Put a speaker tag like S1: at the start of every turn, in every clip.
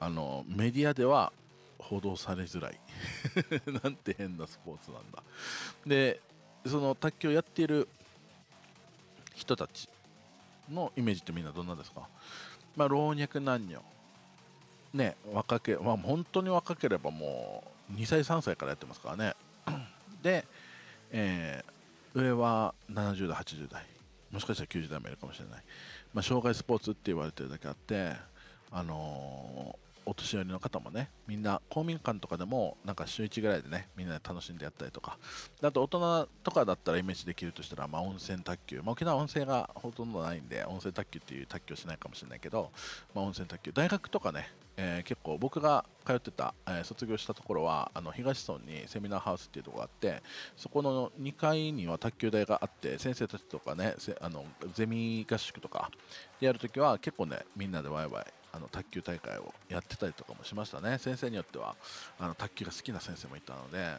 S1: メディアでは報道されづらいなんて変なスポーツなんだ。でその卓球をやっている人たちのイメージってみんなどんなですか？老若男女ね、本当に若ければもう2歳3歳からやってますからねで、上は70代80代、もしかしたら90代もいるかもしれない、障害スポーツって言われてるだけあって、お年寄りの方もね、みんな公民館とかでもなんか週1ぐらいでね、みんなで楽しんでやったりとか、あと大人とかだったらイメージできるとしたら、温泉卓球、沖縄は温泉がほとんどないんで温泉卓球っていう卓球をしないかもしれないけど、温泉卓球、大学とかね、結構僕が通ってた、卒業したところは東村にセミナーハウスっていうところがあって、そこの2階には卓球台があって、先生たちとかね、ゼミ合宿とかでやるときは結構ね、みんなでワイワイ卓球大会をやってたりとかもしましたね。先生によっては卓球が好きな先生もいたので、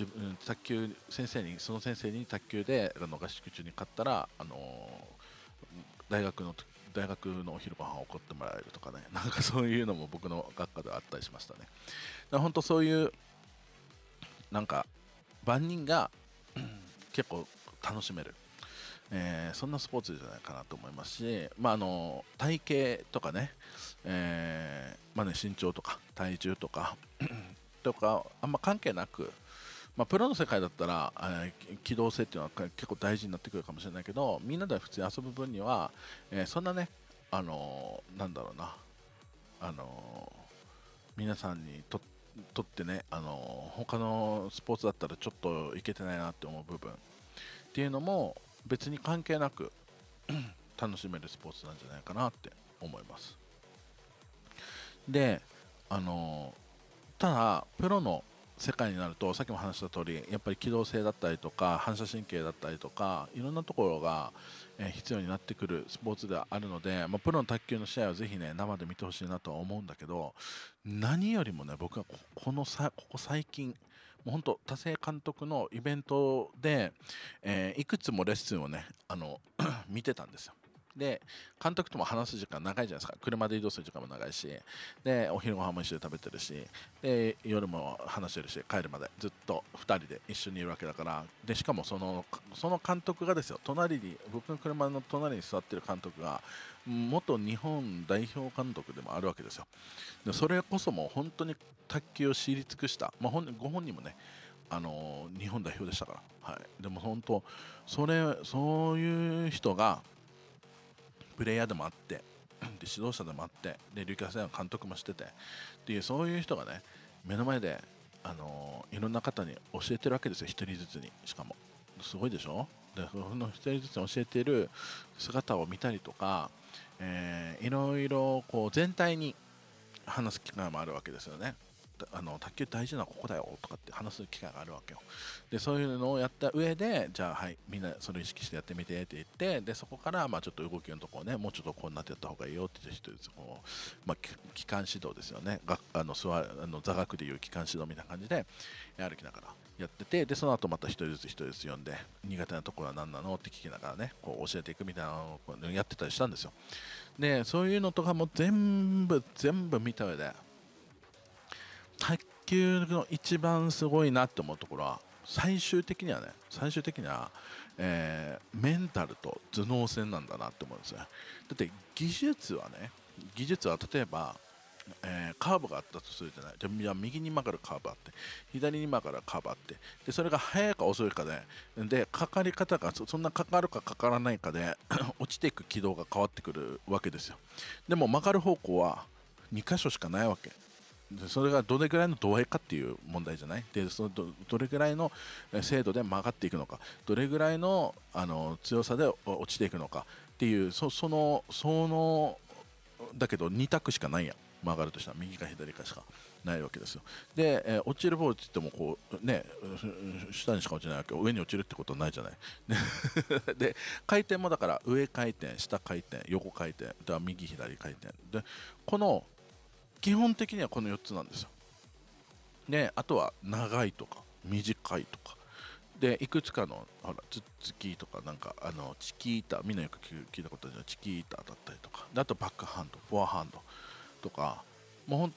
S1: その先生に卓球で合宿中に勝ったら、大学のお昼ご飯を送ってもらえるとかね、なんかそういうのも僕の学科ではあったりしましたね。本当そういうなんか万人が結構楽しめる、そんなスポーツじゃないかなと思いますし、体型とかね、身長とか体重とかとかあんま関係なく、プロの世界だったら、機動性っていうのは結構大事になってくるかもしれないけど、みんなで普通に遊ぶ分には、そんなね、なんだろうな、皆さんにとってね、他のスポーツだったらちょっといけてないなって思う部分っていうのも別に関係なく楽しめるスポーツなんじゃないかなって思います。で、ただプロの世界になると、さっきも話した通り、やっぱり機動性だったりとか反射神経だったりとか、いろんなところが、必要になってくるスポーツではあるので、プロの卓球の試合をぜひね、生で見てほしいなとは思うんだけど、何よりもね、僕はここ最近、もう本当、田勢監督のイベントで、いくつもレッスンをね、見てたんですよ。で、監督とも話す時間長いじゃないですか。車で移動する時間も長いし、でお昼ご飯も一緒で食べてるし、で夜も話してるし、帰るまでずっと2人で一緒にいるわけだから。でしかもその監督がですよ、僕の車の隣に座ってる監督が元日本代表監督でもあるわけですよ。でそれこそもう本当に卓球を知り尽くした、ご本人もね、日本代表でしたから、はい、でも本当そういう人がプレイヤーでもあって、で指導者でもあって、で琉球大の監督もしててっていう、そういう人がね、目の前で、いろんな方に教えてるわけですよ、一人ずつに。しかもすごいでしょ。でその一人ずつに教えている姿を見たりとか、いろいろこう全体に話す機会もあるわけですよね。卓球大事なのはここだよとかって話す機会があるわけよ。でそういうのをやった上で、じゃあはい、みんなそれを意識してやってみてって言って、でそこからちょっと動きのところね、もうちょっとこうなってやった方がいいよって言ってこう、機関指導ですよね。座学でいう機関指導みたいな感じで歩きながらやってて、でその後また一人ずつ呼んで、苦手なところは何なのって聞きながらね、こう教えていくみたいなのをやってたりしたんですよ。でそういうのとかも全部見た上で、卓球の一番すごいなって思うところは、最終的には、メンタルと頭脳戦なんだなって思うんですよ。だって技術は例えば、カーブがあったとするじゃない。じゃあ右に曲がるカーブあって、左に曲がるカーブあって、でそれが速いか遅いかでかかり方がそんなかかるかかからないかで落ちていく軌道が変わってくるわけですよ。でも曲がる方向は2箇所しかないわけで、それがどれぐらいの度合いかっていう問題じゃない。でそのどれぐらいの精度で曲がっていくのか、どれぐらいの、強さで落ちていくのかっていう、そのだけど2択しかないやん。曲がるとしたら右か左かしかないわけですよ。で、落ちるボールって言ってもこうね、下にしか落ちないわけ、上に落ちるってことはないじゃないで回転もだから上回転、下回転、横回転で、右左回転で、この基本的にはこの4つなんですよ。であとは長いとか短いとかで、いくつかのツッツキとか、なんかチキータ、みんなよく聞いたことあるじゃん、チキータだったりとかで、あとバックハンド、フォアハンドとか、もうほん